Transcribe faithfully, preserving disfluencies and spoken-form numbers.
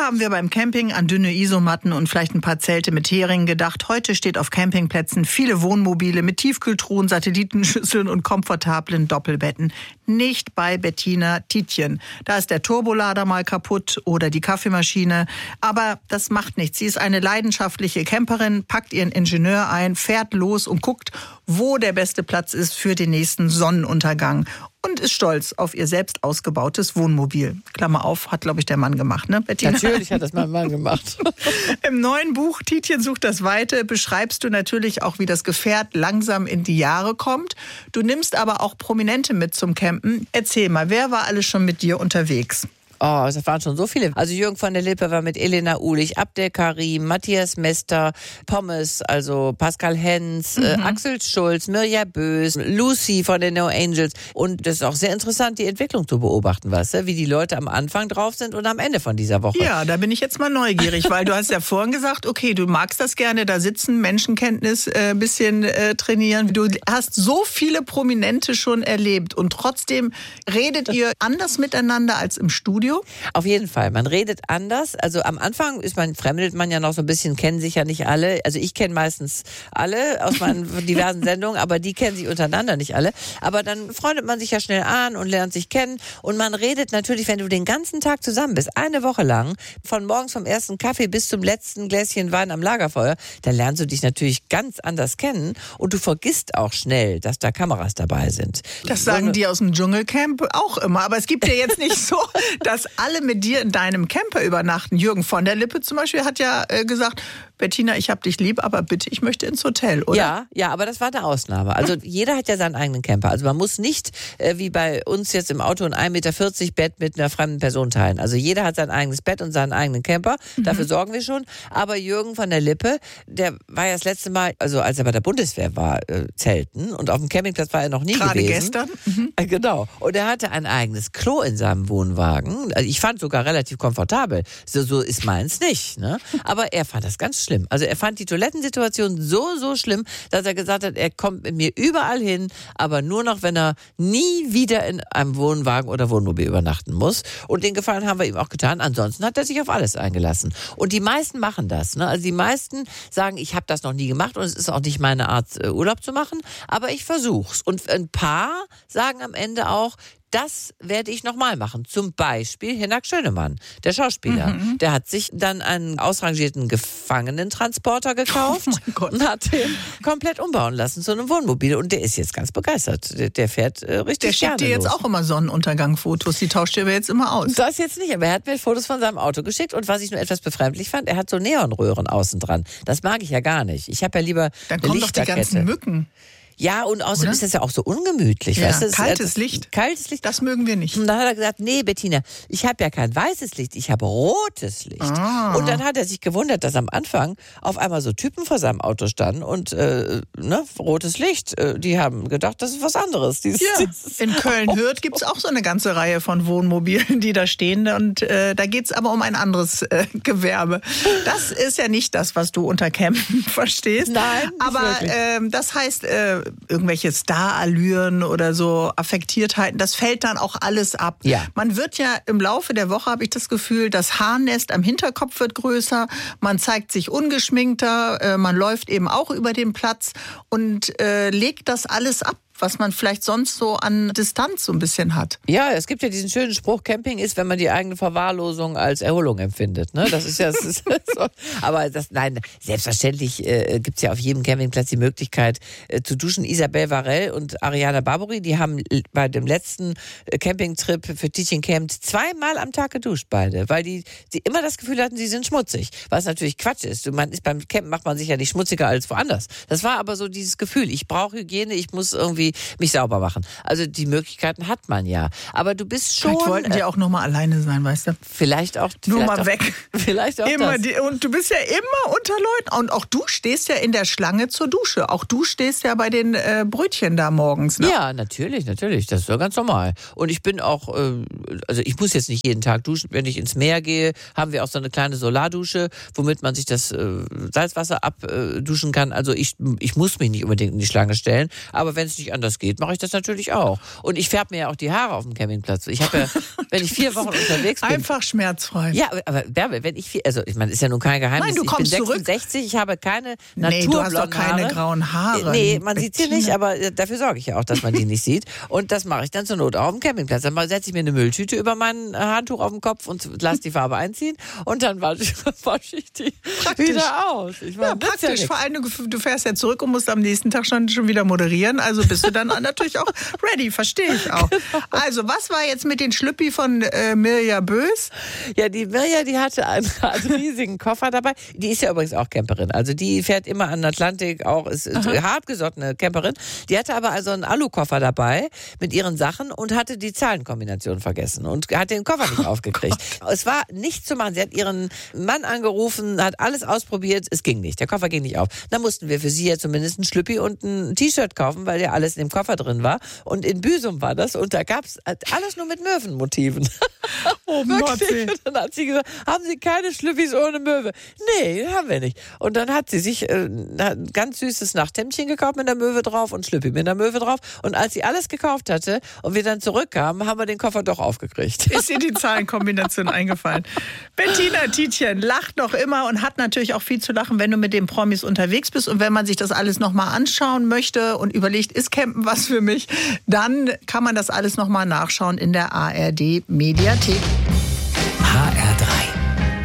haben wir beim Camping an dünne Isomatten und vielleicht ein paar Zelte mit Heringen gedacht. Heute steht auf Campingplätzen viele Wohnmobile mit Tiefkühltruhen, Satellitenschüsseln und komfortablen Doppelbetten. Nicht bei Bettina Tietjen. Da ist der Turbolader mal kaputt oder die Kaffeemaschine. Aber das macht nichts. Sie ist eine leidenschaftliche Camperin, packt ihren Ingenieur ein, fährt los und guckt, wo der beste Platz ist für den nächsten Sonnenuntergang. Und ist stolz auf ihr selbst ausgebautes Wohnmobil. Klammer auf, hat, glaube ich, der Mann gemacht, ne, Bettina? Natürlich hat das mein Mann gemacht. Im neuen Buch Tietjen sucht das Weite beschreibst du natürlich auch, wie das Gefährt langsam in die Jahre kommt. Du nimmst aber auch Prominente mit zum Campen. Erzähl mal, wer war alles schon mit dir unterwegs? Oh, das waren schon so viele. Also Jürgen von der Lippe war mit Elena Uhlich, Abdel Karim, Matthias Mester, Pommes, also Pascal Hens, mhm. äh, Axel Schulz, Mirja Bös, Lucy von den No Angels. Und das ist auch sehr interessant, die Entwicklung zu beobachten, weißt du, wie die Leute am Anfang drauf sind und am Ende von dieser Woche. Ja, da bin ich jetzt mal neugierig, weil du hast ja vorhin gesagt, okay, du magst das gerne, da sitzen, Menschenkenntnis ein äh, bisschen äh, trainieren. Du hast so viele Prominente schon erlebt und trotzdem redet ihr anders miteinander als im Studio? Auf jeden Fall, man redet anders. Also am Anfang ist man, fremdelt man ja noch so ein bisschen, kennen sich ja nicht alle. Also ich kenne meistens alle aus meinen diversen Sendungen, aber die kennen sich untereinander nicht alle. Aber dann freundet man sich ja schnell an und lernt sich kennen. Und man redet natürlich, wenn du den ganzen Tag zusammen bist, eine Woche lang, von morgens vom ersten Kaffee bis zum letzten Gläschen Wein am Lagerfeuer, dann lernst du dich natürlich ganz anders kennen und du vergisst auch schnell, dass da Kameras dabei sind. Das sagen so, die aus dem Dschungelcamp auch immer. Aber es gibt ja jetzt nicht so, dass alle mit dir in deinem Camper übernachten. Jürgen von der Lippe zum Beispiel hat ja äh, gesagt, Bettina, ich hab dich lieb, aber bitte, ich möchte ins Hotel, oder? Ja, ja, aber das war eine Ausnahme. Also jeder hat ja seinen eigenen Camper. Also man muss nicht, äh, wie bei uns jetzt im Auto, ein ein Meter vierzig Bett mit einer fremden Person teilen. Also jeder hat sein eigenes Bett und seinen eigenen Camper. Mhm. Dafür sorgen wir schon. Aber Jürgen von der Lippe, der war ja das letzte Mal, also als er bei der Bundeswehr war, äh, zelten. Und auf dem Campingplatz war er noch nie Gerade gewesen. Gerade gestern? Mhm. Äh, genau. Und er hatte ein eigenes Klo in seinem Wohnwagen. Also ich fand sogar relativ komfortabel. So, so ist meins nicht. Ne? Aber er fand das ganz schlimm. Also er fand die Toilettensituation so, so schlimm, dass er gesagt hat, er kommt mit mir überall hin, aber nur noch, wenn er nie wieder in einem Wohnwagen oder Wohnmobil übernachten muss. Und den Gefallen haben wir ihm auch getan. Ansonsten hat er sich auf alles eingelassen. Und die meisten machen das. Ne? Also die meisten sagen, ich habe das noch nie gemacht und es ist auch nicht meine Art, Urlaub zu machen, aber ich versuch's. Und ein paar sagen am Ende auch, das werde ich nochmal machen. Zum Beispiel Hinak Schönemann, der Schauspieler. Mhm. Der hat sich dann einen ausrangierten Gefangenentransporter gekauft oh mein Gott. und hat den komplett umbauen lassen zu einem Wohnmobil. Und der ist jetzt ganz begeistert. Der, der fährt äh, richtig Der schickt dir jetzt los. Auch immer Sonnenuntergang-Fotos. Die tauscht ihr aber jetzt immer aus. Das jetzt nicht, aber er hat mir Fotos von seinem Auto geschickt. Und was ich nur etwas befremdlich fand, er hat so Neonröhren außen dran. Das mag ich ja gar nicht. Ich habe ja lieber Dann eine kommen doch die Lichterkette. ganzen Mücken. Ja, und außerdem Oder? ist das ja auch so ungemütlich. Ja, weißt du? kaltes Licht. Kaltes Licht. Das mögen wir nicht. Und dann hat er gesagt, nee, Bettina, ich habe ja kein weißes Licht, ich habe rotes Licht. Ah. Und dann hat er sich gewundert, dass am Anfang auf einmal so Typen vor seinem Auto standen und äh, ne, rotes Licht. Äh, die haben gedacht, das ist was anderes. Dieses, Ja, dieses in Köln-Hürth gibt es auch so eine ganze Reihe von Wohnmobilen, die da stehen. Und äh, da geht es aber um ein anderes äh, Gewerbe. Das ist ja nicht das, was du unter Campen verstehst. Nein, nicht aber äh, das heißt, äh, irgendwelche Starallüren oder so Affektiertheiten, das fällt dann auch alles ab. Ja. Man wird ja im Laufe der Woche, habe ich das Gefühl, das Haarnest am Hinterkopf wird größer, man zeigt sich ungeschminkter, äh, man läuft eben auch über den Platz und äh, legt das alles ab, was man vielleicht sonst so an Distanz so ein bisschen hat. Ja, es gibt ja diesen schönen Spruch, Camping ist, wenn man die eigene Verwahrlosung als Erholung empfindet. Ne? Das ist ja, das ist so. Aber das, nein, selbstverständlich äh, gibt es ja auf jedem Campingplatz die Möglichkeit äh, zu duschen. Isabel Varell und Ariana Barbary, die haben bei dem letzten Campingtrip für Tietjen Camp zweimal am Tag geduscht, beide, weil die, die immer das Gefühl hatten, sie sind schmutzig. Was natürlich Quatsch ist. Man ist beim Campen macht man sich ja nicht schmutziger als woanders. Das war aber so dieses Gefühl, ich brauche Hygiene, ich muss irgendwie mich sauber machen. Also die Möglichkeiten hat man ja. Aber du bist schon... Vielleicht wollten die auch noch mal alleine sein, weißt du? Vielleicht auch... Nur vielleicht mal auch, weg. Vielleicht auch immer das. Die, und du bist ja immer unter Leuten. Und auch du stehst ja in der Schlange zur Dusche. Auch du stehst ja bei den äh, Brötchen da morgens. Ne? Ja, natürlich, natürlich. Das ist ja ganz normal. Und ich bin auch... Äh, also ich muss jetzt nicht jeden Tag duschen. Wenn ich ins Meer gehe, haben wir auch so eine kleine Solardusche, womit man sich das äh, Salzwasser abduschen kann. Also ich, ich muss mich nicht unbedingt in die Schlange stellen. Aber wenn es nicht nicht anders geht, mache ich das natürlich auch. Und ich färbe mir ja auch die Haare auf dem Campingplatz. Ich habe ja, wenn ich vier Wochen unterwegs bin. Einfach schmerzfrei. Ja, aber Bärbel, wenn ich vier, also ich meine, ist ja nun kein Geheimnis. Nein, du kommst ich bin zurück. sechsundsechzig, ich habe keine Nee, du hast doch naturblonden keine Haare. grauen Haare. Nee, man sieht sie Bettina. nicht, aber äh, dafür sorge ich ja auch, dass man die nicht sieht. Und das mache ich dann zur Not auch auf dem Campingplatz. Dann setze ich mir eine Mülltüte über mein Handtuch auf den Kopf und lasse die Farbe einziehen und dann wasche ich, wasche ich die Praktisch. wieder aus. Ich meine, Ja, das ist ja praktisch. nix. Vor allem, du, du fährst ja zurück und musst am nächsten Tag schon, schon wieder moderieren. Also bist du dann natürlich auch ready, verstehe ich auch. Also, was war jetzt mit den Schlüppi von äh, Mirja Bös? Ja, die Mirja, die hatte einen, einen riesigen Koffer dabei. Die ist ja übrigens auch Camperin. Also die fährt immer an den Atlantik, auch ist, ist hartgesottene Camperin. Die hatte aber also einen Alukoffer dabei mit ihren Sachen und hatte die Zahlenkombination vergessen und hat den Koffer nicht aufgekriegt. Es war nicht zu machen. Sie hat ihren Mann angerufen, hat alles ausprobiert. Es ging nicht. Der Koffer ging nicht auf. Dann mussten wir für sie ja zumindest ein Schlüppi und ein T-Shirt kaufen, weil ja alles in dem Koffer drin war. Und in Büsum war das und da gab es alles nur mit Möwenmotiven. Oh, Wirklich. Und dann hat sie gesagt, haben Sie keine Schlüppis ohne Möwe? Nee, haben wir nicht. Und dann hat sie sich äh, ein ganz süßes Nachthemdchen gekauft mit der Möwe drauf und Schlüppi mit der Möwe drauf. Und als sie alles gekauft hatte und wir dann zurückkamen, haben wir den Koffer doch aufgekriegt. Ist ihr die Zahlenkombination eingefallen? Bettina Tietjen lacht noch immer und hat natürlich auch viel zu lachen, wenn du mit den Promis unterwegs bist. Und wenn man sich das alles nochmal anschauen möchte und überlegt, ist Campen was für mich, dann kann man das alles nochmal nachschauen in der A R D Mediathek.